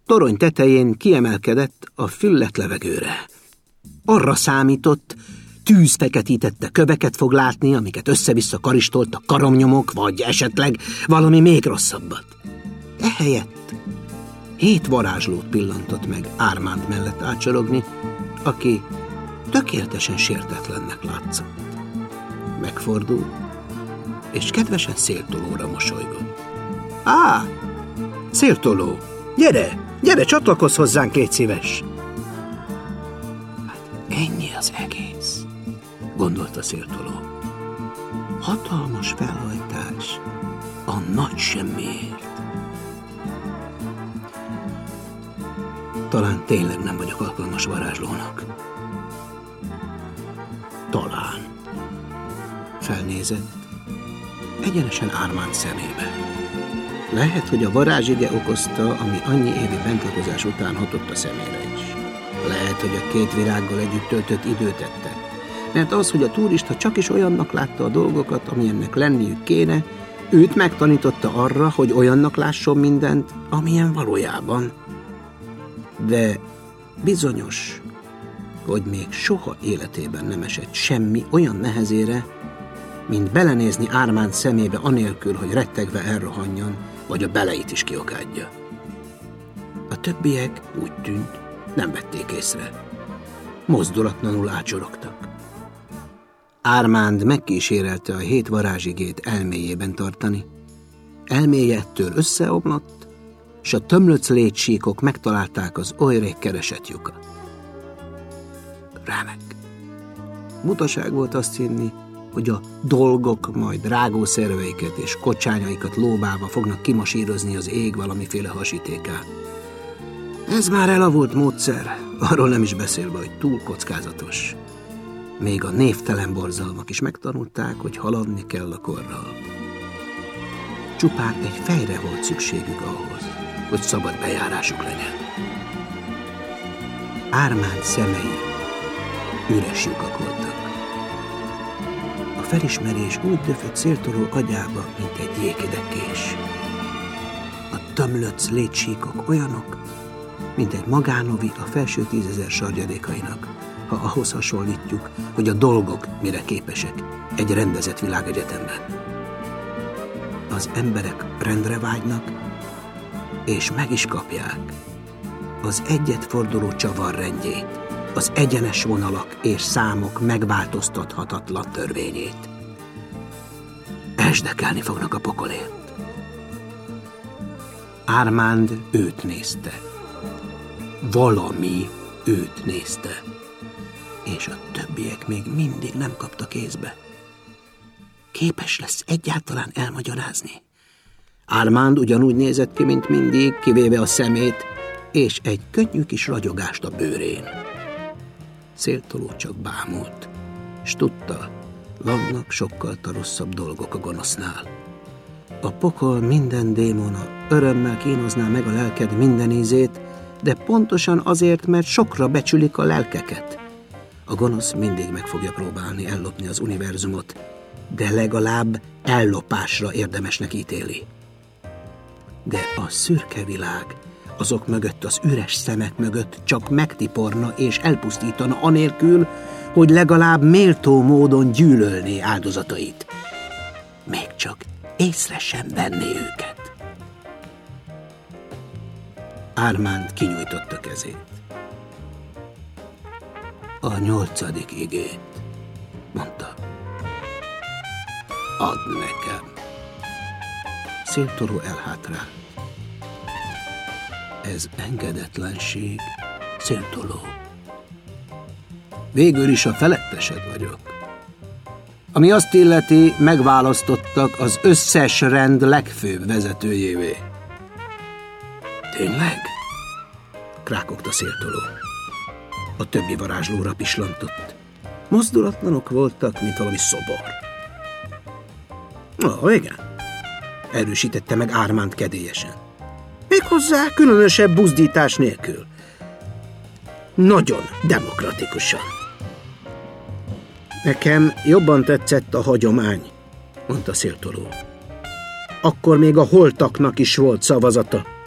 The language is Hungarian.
torony tetején kiemelkedett a füllet levegőre. Arra számított, tűz feketítette köveket fog látni, amiket össze-vissza karistoltak karomnyomok, vagy esetleg valami még rosszabbat. Ehelyett 7 varázslót pillantott meg Ármánd mellett átcsorogni, aki tökéletesen sértetlennek látszott. Megfordult, és kedvesen Széltolóra mosolygott. Á, Széltoló, gyere, csatlakozz hozzánk, légy szíves! Hát ennyi az egész, gondolta Széltoló. Hatalmas felhajtás a nagy semmiért. Talán tényleg nem vagyok alkalmas varázslónak. Talán. Felnézett, egyenesen Ármánd szemébe. Lehet, hogy a varázsige okozta, ami annyi évi bentlakozás után hatott a szemére is. Lehet, hogy a 2 virággal együtt töltött időt tette. Mert az, hogy a turista csak is olyannak látta a dolgokat, amilyennek lenniük kéne, őt megtanította arra, hogy olyannak lásson mindent, amilyen valójában. De bizonyos, hogy még soha életében nem esett semmi olyan nehezére, mint belenézni Ármánd szemébe anélkül, hogy rettegve elrohanjon, vagy a beleit is kiokádja. A többiek úgy tűnt, nem vették észre. Mozdulatlanul átcsorogtak. Ármánd megkísérelte a 7 varázsigét elméjében tartani. Elméje ettől összeomlott, s a tömlöc létsíkok megtalálták az oly rég keresett lyukat. Remek. Butaság volt azt hinni, hogy a dolgok majd rágószerveiket és kocsányaikat lóbálva fognak kimasírozni az ég valamiféle hasítékán. Ez már elavult módszer, arról nem is beszélve, hogy túl kockázatos. Még a névtelen borzalmak is megtanulták, hogy haladni kell a korral. Csupán egy fejre volt szükségük ahhoz, hogy szabad bejárásuk legyen. Ármánd szemei üres lyukak voltak. A felismerés úgy döfött Széltoló agyába, mint egy jégidegkés. A tömlöc létsíkok olyanok, mint egy magánovi a felső 10 000 sarjadékainak, ha ahhoz hasonlítjuk, hogy a dolgok mire képesek egy rendezett világegyetemben. Az emberek rendre vágynak, és meg is kapják az egyet forduló csavar rendjét, az egyenes vonalak és számok megváltoztathatatlan törvényét. Esdekelni fognak a pokolért. Ármánd őt nézte. Valami őt nézte. És a többiek még mindig nem kaptak észbe. Képes lesz egyáltalán elmagyarázni? Ármánd ugyanúgy nézett ki, mint mindig, kivéve a szemét, és egy könnyű kis ragyogást a bőrén. Széltoló csak bámult, s tudta, vannak sokkal rosszabb dolgok a gonosznál. A pokol minden démona örömmel kínozná meg a lelked minden ízét, de pontosan azért, mert sokra becsülik a lelkeket. A gonosz mindig meg fogja próbálni ellopni az univerzumot, de legalább ellopásra érdemesnek ítéli. De a szürke világ azok mögött, az üres szemek mögött csak megtiporna és elpusztítana anélkül, hogy legalább méltó módon gyűlölné áldozatait. Még csak észre sem venné őket. Ármánd kinyújtotta kezét. A 8. igét, mondta. Add nekem. Széltoló elhátrált. Ez engedetlenség, Széltoló. Végül is a felettesed vagyok. Ami azt illeti, megválasztottak az összes rend legfőbb vezetőjévé. Tényleg? Krákogta Széltoló. A többi varázslóra pislantott. Mozdulatlanok voltak, mint valami szobor. Igen. Erősítette meg Ármánd kedélyesen. Méghozzá különösebb buzdítás nélkül. Nagyon demokratikusan. Nekem jobban tetszett a hagyomány, mondta Széltoló. Akkor még a holtaknak is volt szavazata.